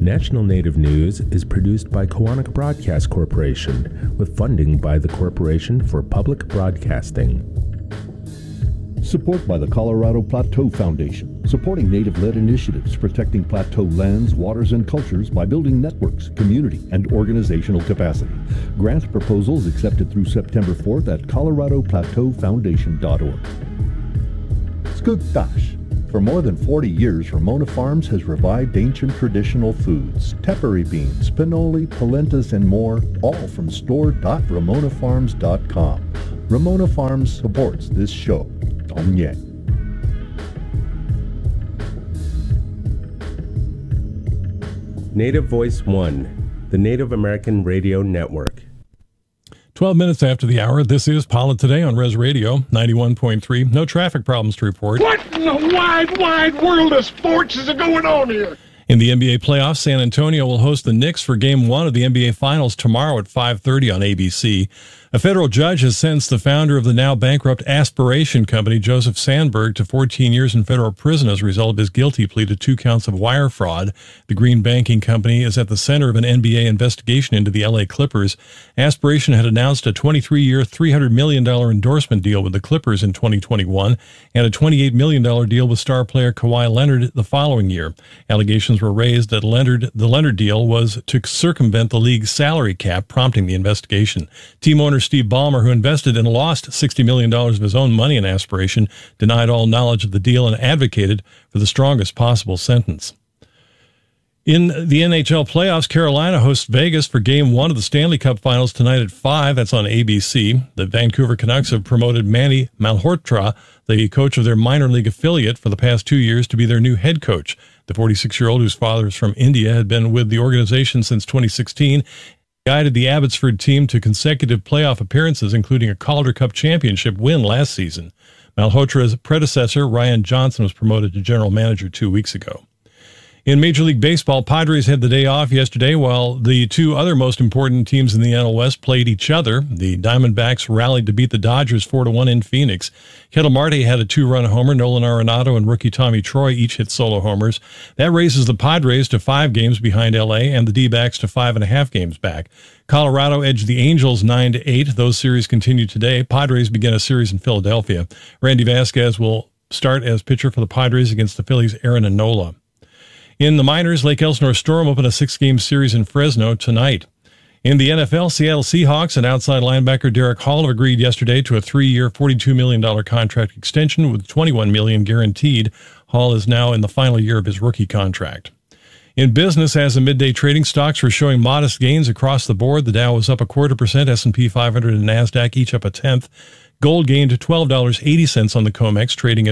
National Native News is produced by Koahnic Broadcast Corporation with funding by the Corporation for Public Broadcasting. Support by the Colorado Plateau Foundation, supporting Native-led initiatives protecting plateau lands, waters, and cultures by building networks, community, and organizational capacity. Grant proposals accepted through September 4th at coloradoplateaufoundation.org. Skugtash. For more than 40 years, Ramona Farms has revived ancient traditional foods, tepary beans, pinoli, polentas, and more, all from store.ramonafarms.com. Ramona Farms supports this show. Dong Yang. Native Voice One, the Native American Radio Network. 12 minutes after the hour, this is Paula Today on Res Radio 91.3. No traffic problems to report. What in the wide world of sports is going on here? In the NBA playoffs, San Antonio will host the Knicks for Game 1 of the NBA Finals tomorrow at 5:30 on ABC. A federal judge has sentenced the founder of the now bankrupt Aspiration Company, Joseph Sandberg, to 14 years in federal prison as a result of his guilty plea to 2 counts of wire fraud. The Green Banking Company is at the center of an NBA investigation into the LA Clippers. Aspiration had announced a 23-year, $300 million endorsement deal with the Clippers in 2021 and a $28 million deal with star player Kawhi Leonard the following year. Allegations were raised that the Leonard deal was to circumvent the league's salary cap, prompting the investigation. Team owner Steve Ballmer, who invested and lost $60 million of his own money in Aspiration, denied all knowledge of the deal and advocated for the strongest possible sentence. In the NHL playoffs, Carolina hosts Vegas for Game 1 of the Stanley Cup Finals tonight at 5. That's on ABC. The Vancouver Canucks have promoted Manny Malhotra, the coach of their minor league affiliate, for the past 2 years to be their new head coach. The 46-year-old, whose father is from India, had been with the organization since 2016, guided the Abbotsford team to consecutive playoff appearances, including a Calder Cup championship win last season. Malhotra's predecessor, Ryan Johnson, was promoted to general manager 2 weeks ago. In Major League Baseball, Padres had the day off yesterday while the 2 other most important teams in the NL West played each other. The Diamondbacks rallied to beat the Dodgers 4-1 in Phoenix. Ketel Marte had a 2-run homer. Nolan Arenado and rookie Tommy Troy each hit solo homers. That raises the Padres to 5 games behind L.A. and the D-backs to 5.5 games back. Colorado edged the Angels 9-8. Those series continue today. Padres begin a series in Philadelphia. Randy Vasquez will start as pitcher for the Padres against the Phillies' Aaron Nola. In the minors, Lake Elsinore Storm open a 6-game series in Fresno tonight. In the NFL, Seattle Seahawks and outside linebacker Derek Hall have agreed yesterday to a 3-year, $42 million contract extension with $21 million guaranteed. Hall is now in the final year of his rookie contract. In business, as of midday trading, stocks were showing modest gains across the board. The Dow was up 0.25%, S&P 500 and NASDAQ each up 0.1%. Gold gained to $12.80 on the COMEX, trading at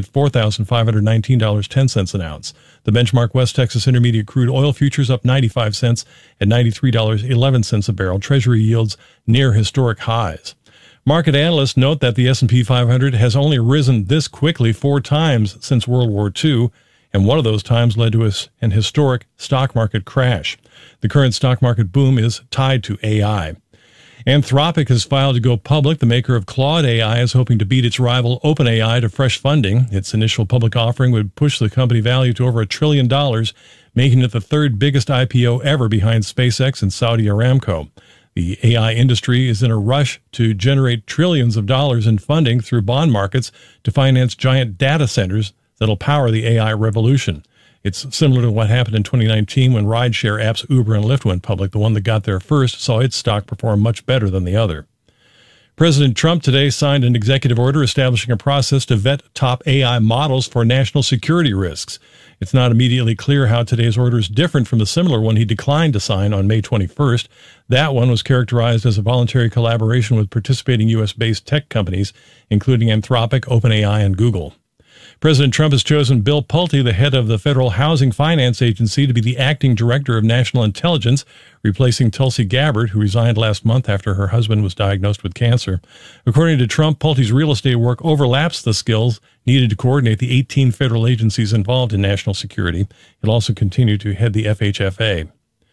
$4,519.10 an ounce. The benchmark West Texas Intermediate crude oil futures up 95 cents at $93.11 a barrel. Treasury yields near historic highs. Market analysts note that the S&P 500 has only risen this quickly 4 times since World War II, and one of those times led to an historic stock market crash. The current stock market boom is tied to AI. Anthropic has filed to go public. The maker of Claude AI is hoping to beat its rival OpenAI to fresh funding. Its initial public offering would push the company value to over $1 trillion, making it the 3rd biggest IPO ever behind SpaceX and Saudi Aramco. The AI industry is in a rush to generate trillions of dollars in funding through bond markets to finance giant data centers that'll power the AI revolution. It's similar to what happened in 2019 when rideshare apps Uber and Lyft went public. The one that got there first saw its stock perform much better than the other. President Trump today signed an executive order establishing a process to vet top AI models for national security risks. It's not immediately clear how today's order is different from the similar one he declined to sign on May 21st. That one was characterized as a voluntary collaboration with participating U.S.-based tech companies, including Anthropic, OpenAI, and Google. President Trump has chosen Bill Pulte, the head of the Federal Housing Finance Agency, to be the acting director of national intelligence, replacing Tulsi Gabbard, who resigned last month after her husband was diagnosed with cancer. According to Trump, Pulte's real estate work overlaps the skills needed to coordinate the 18 federal agencies involved in national security. He'll also continue to head the FHFA.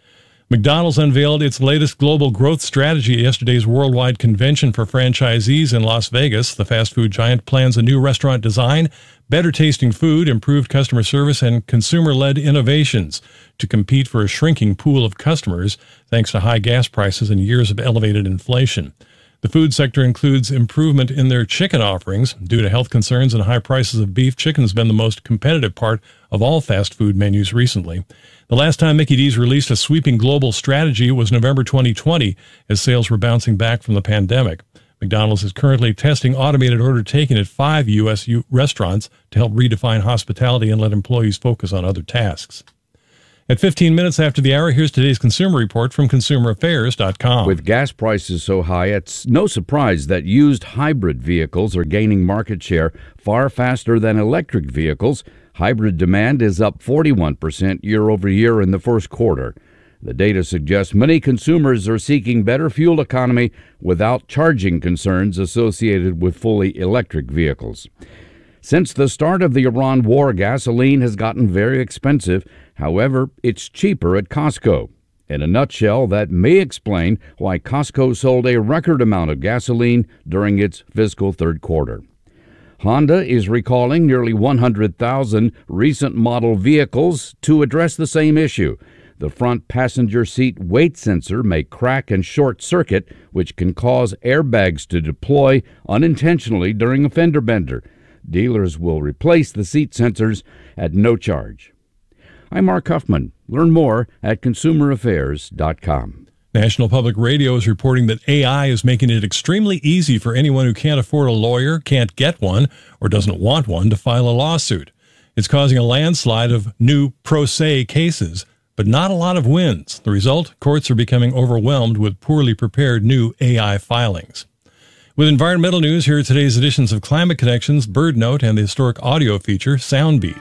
McDonald's unveiled its latest global growth strategy at yesterday's worldwide convention for franchisees in Las Vegas. The fast food giant plans a new restaurant design, better tasting food, improved customer service, and consumer-led innovations to compete for a shrinking pool of customers thanks to high gas prices and years of elevated inflation. The food sector includes improvement in their chicken offerings. Due to health concerns and high prices of beef, chicken's been the most competitive part of all fast food menus recently. The last time Mickey D's released a sweeping global strategy was November 2020, as sales were bouncing back from the pandemic. McDonald's is currently testing automated order taking at 5 U.S. restaurants to help redefine hospitality and let employees focus on other tasks. At 15 minutes after the hour, here's today's consumer report from ConsumerAffairs.com. With gas prices so high, it's no surprise that used hybrid vehicles are gaining market share far faster than electric vehicles. Hybrid demand is up 41% year over year in the first quarter. The data suggests many consumers are seeking better fuel economy without charging concerns associated with fully electric vehicles. Since the start of the Iran war, gasoline has gotten very expensive. However, it's cheaper at Costco. In a nutshell, that may explain why Costco sold a record amount of gasoline during its fiscal third quarter. Honda is recalling nearly 100,000 recent model vehicles to address the same issue. The front passenger seat weight sensor may crack and short circuit, which can cause airbags to deploy unintentionally during a fender bender. Dealers will replace the seat sensors at no charge. I'm Mark Huffman. Learn more at ConsumerAffairs.com. National Public Radio is reporting that AI is making it extremely easy for anyone who can't afford a lawyer, can't get one, or doesn't want one to file a lawsuit. It's causing a landslide of new pro se cases, but not a lot of wins. The result, courts are becoming overwhelmed with poorly prepared new AI filings. With environmental news, here are today's editions of Climate Connections, Bird Note, and the historic audio feature, Soundbeat.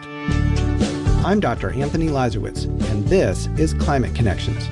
I'm Dr. Anthony Lazarowitz, and this is Climate Connections.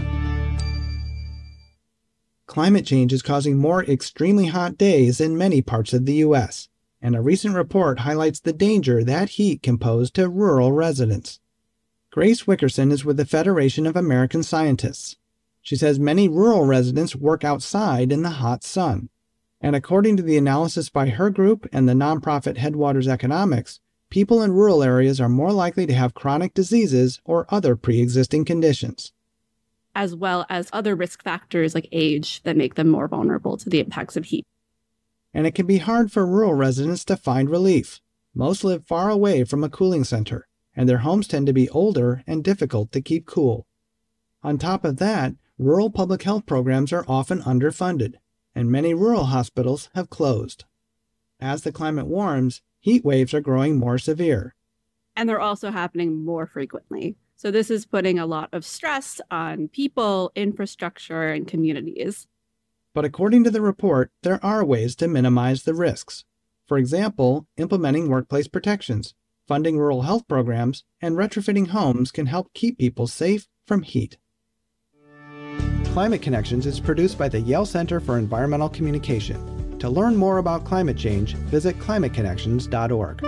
Climate change is causing more extremely hot days in many parts of the U.S., and a recent report highlights the danger that heat can pose to rural residents. Grace Wickerson is with the Federation of American Scientists. She says many rural residents work outside in the hot sun. And according to the analysis by her group and the nonprofit Headwaters Economics, people in rural areas are more likely to have chronic diseases or other pre-existing conditions, as well as other risk factors like age that make them more vulnerable to the impacts of heat. And it can be hard for rural residents to find relief. Most live far away from a cooling center, and their homes tend to be older and difficult to keep cool. On top of that, rural public health programs are often underfunded, and many rural hospitals have closed. As the climate warms, heat waves are growing more severe. And they're also happening more frequently. So this is putting a lot of stress on people, infrastructure, and communities. But according to the report, there are ways to minimize the risks. For example, implementing workplace protections, funding rural health programs, and retrofitting homes can help keep people safe from heat. Climate Connections is produced by the Yale Center for Environmental Communication. To learn more about climate change, visit climateconnections.org.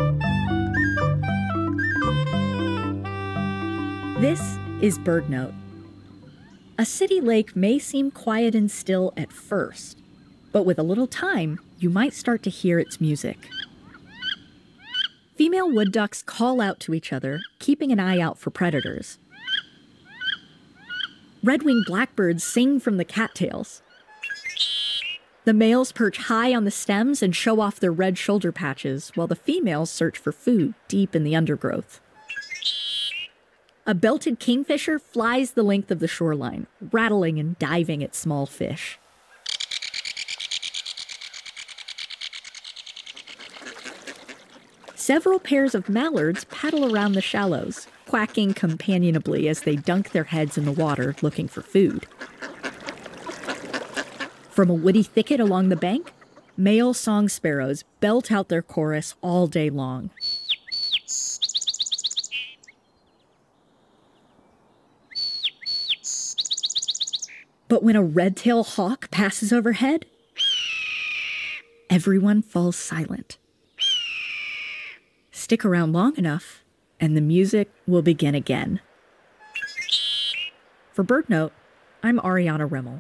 This is Bird Note. A city lake may seem quiet and still at first, but with a little time, you might start to hear its music. Female wood ducks call out to each other, keeping an eye out for predators. Red-winged blackbirds sing from the cattails. The males perch high on the stems and show off their red shoulder patches, while the females search for food deep in the undergrowth. A belted kingfisher flies the length of the shoreline, rattling and diving at small fish. Several pairs of mallards paddle around the shallows, quacking companionably as they dunk their heads in the water looking for food. From a woody thicket along the bank, male song sparrows belt out their chorus all day long. But when a red-tailed hawk passes overhead, everyone falls silent. Stick around long enough, and the music will begin again. For Bird Note, I'm Ariana Rimmel.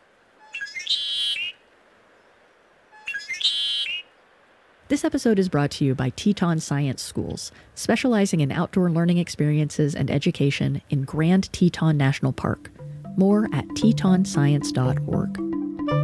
This episode is brought to you by Teton Science Schools, specializing in outdoor learning experiences and education in Grand Teton National Park. More at tetonscience.org.